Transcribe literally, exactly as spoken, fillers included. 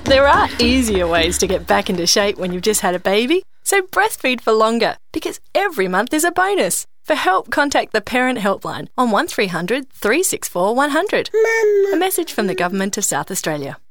There are easier ways to get back into shape when you've just had a baby. So breastfeed for longer, because every month is a bonus. For help, contact the Parent Helpline on one three hundred, three six four, one hundred. Mama. A message from the Government of South Australia.